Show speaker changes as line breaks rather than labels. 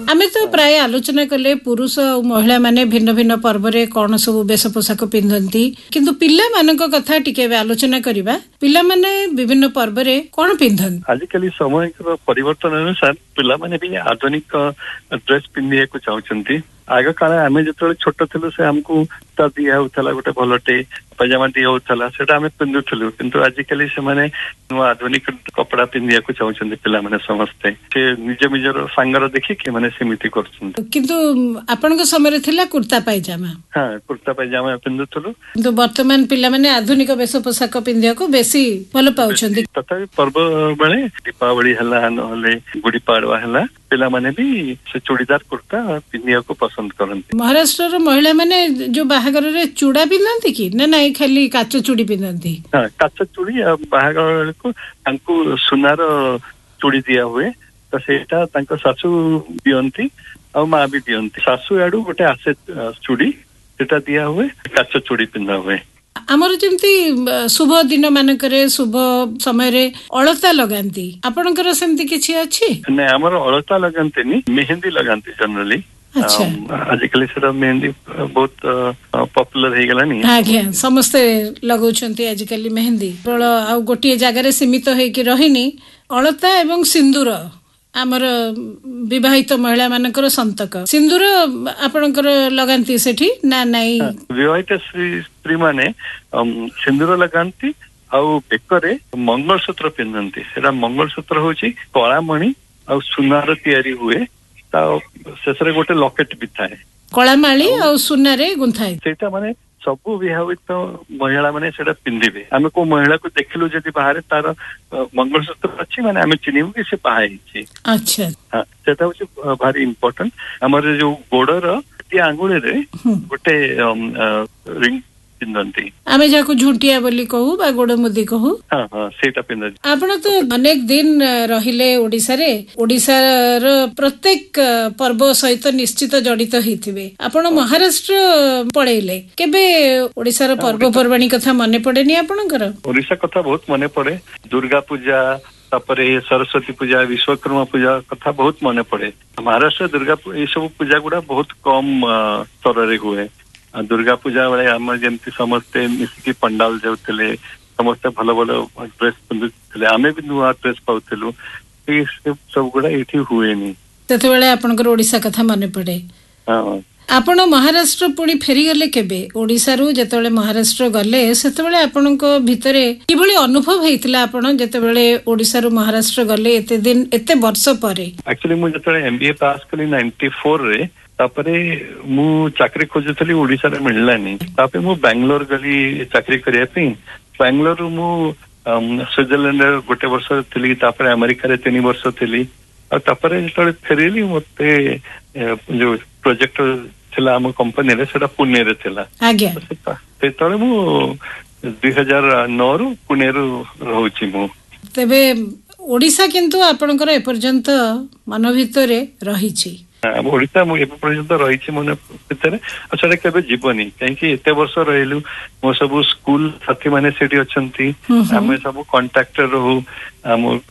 आमे तो प्राय आलोचना कले पुरुष और महिला माने भिन्न भिन्न पर्व रे कौन सब वेश पोशाक पिंधंती किंतु पिल्ला मानक कथा टिके आलोचना करिबा पिल्ला माने विभिन्न पर्व रे कौन पिंधन
आजिकली समय परिवर्तन अनुसार पिल्ला माने भी आधुनिक ड्रेस पिंधिया को चाहछंती आग काल आमे जतले छोट थिलु से हमकु ता दिया होतला गोटे भलटे पजामा दिया होतला सेटा आमे पिंधुथलु किंतु आजिकली से माने आधुनिक कपड़ा पिंधिया को चाहछंती पिल्ला माने समस्ते से निज निजर सांगर देखि के माने समिति करछंती
किंतु आपन को समय रे थिला कुर्ता पायजामा
हां कुर्ता पायजामा पिंधुथलु
किंतु वर्तमान पिल्ला माने आधुनिक वेश पोशाक पिंधिया को बेसी भल पाउछंती
तथापि पर्व बेले दीपावली हला नहले गुडी पाडवा हला पिल्ला माने भी से चूड़ीदार कुर्ता पिंधिया को पसंद करंती
महाराष्ट्र रो महिला माने जो बाहागर रे चूड़ा पिंधंती कि ना नहीं खाली काच चूड़ी पिंधंती
हां काच चूड़ी बाहागर को तांको सुनार चूड़ी दिया हुए तो सेटा तांको सासू दियंती और मां भी दियंती सासू आडू गोटे आसे चूड़ी सेटा दिया हुए काच चूड़ी पिंधा हुए
आमर जेमती शुभ दिन मानकरे शुभ समय रे अलता लगांती आपनकर सेमती किछि अछि
नै हमर अलता लगांती नि मेहंदी लगांती जनरली आजिकली सेटा मेहंदी बहुत पॉपुलर हे गेला नि
आज्ञा समस्त लगाउछंती आजिकली मेहंदी आ गोटिए जगह रे सीमित हे कि रहिनी अलता एवं सिंदूर आमर विवाहित महिला मानकर संतक सिंदूर आपनकर लगांती सेठी ना नाही
विवाहित स्त्री माने सिंदूर लगांती आउ बेकरे मंगलसूत्र पिंधंती सेटा मंगलसूत्र होची कଳାमणि आ सुनार तयारी हुए ता शेषरे गोटे लॉकेट भी थाए
कଳାमाळी आ सुनारे गुंथाय
सेटा माने सबु विवाहित महिला माने सेटा पिंधिबे आमे को महिला को देखिलु जदी बाहर तार मंगलसूत्र अछि माने आमे चिनिबु कि से बाहाई छी
अच्छा
हां सेटा होची भारी इंपोर्टेंट हमर जो गोडर ती आंगुळे रे गोटे रिंग पिंधंती
आमे जाको झुंटिया बोली कहू बा गोड़ मुदी कहू
हां हां सेटा पिंधंती
आपण तो अनेक दिन रहिले ओडिसा रे ओडिसा रो प्रत्येक पर्व सहित निश्चित जडित हिथिबे आपण महाराष्ट्र पळेले केबे ओडिसा रो पर्व पर्वाणी कथा मने पड़ेनी आपणकर
ओडिसा कथा बहुत मने पड़े दुर्गा पूजा तापरे सरस्वती पूजा विश्वकर्मा पूजा कथा बहुत मने पड़े महाराष्ट्र दुर्गा ये सब पूजा गुडा बहुत कम स्तर रे हुए दुर्गा पूजा बेले आम जमती समस्ते मिसिकी पंडाल जाउतले समस्ते भल भल ड्रेस पिंधुतले आमे भी नुआ ड्रेस पाउतलु ए सब गुडा एठी हुए नी
तते बेले आपनकर ओडिसा कथा मने पड़े
हां
आपण महाराष्ट्र पुणी फेरी गले केबे ओडिसा रु जेतेबेले महाराष्ट्र गले सेतेबेले आपनको भितरे किबळी अनुभव हेतिला आपण जेतेबेले ओडिसा रु महाराष्ट्र गले एते दिन एते वर्ष परे एक्चुअली मु जेतेबेले एमबीए पास कली 94 रे तापरे मु चाकरी खोजुथली ओडिसा रे मिललानी तापे मु बेंगलोर गली चाकरी करिया पे बेंगलोर मु स्विट्जरलैंड गोटे वर्ष थली तापरे अमेरिका रे 3 वर्ष थली और तापरे जेतले फेरिली मते जो प्रोजेक्ट थिला हम कंपनी रे सेटा पुणे रे थिला आज्ञा सेतले मु 2009 रु पुणे रु रहउची मु तबे ओडिसा किंतु आपनकर ए पर्यंत मन भितरे रहिछि ओडिसा मु ए पर्यंत रहिछि मन भितरे असले केबे जीवनी काहेकि एते वर्ष रहिलु मो सब स्कूल साथी माने सेठी अछंती हमें सब कांटेक्टर रहू हम